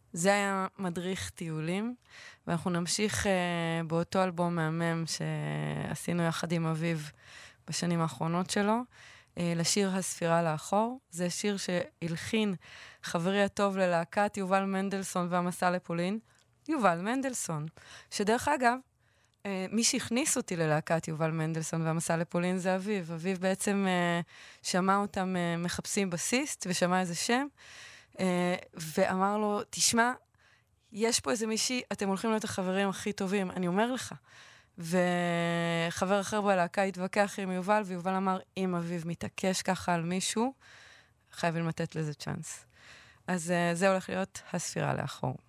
זה היה מדריך טיולים, ואנחנו נמשיך באותו אלבום מהמם שעשינו יחד עם אביב בשנים האחרונות שלו, לשיר הספירה לאחור. זה שיר שהלחין חברי הטוב ללהקת יובל מנדלסון והמסע לפולין, יובל מנדלסון, שדרך אגב, מי שהכניס אותי ללהקת יובל מנדלסון והמסע לפולין זה אביב. אביב בעצם שמע אותם מחפשים בסיסט, ושמע איזה שם, ואמר לו, תשמע, יש פה איזה מישהי, אתם הולכים להיות החברים הכי טובים, אני אומר לך. וחבר אחר בלהקה התווכח עם יובל, ויובל אמר, אם אביב מתעקש ככה על מישהו, חייבים לתת לזה צ'אנס. אז זה הולך להיות הספירה לאחור.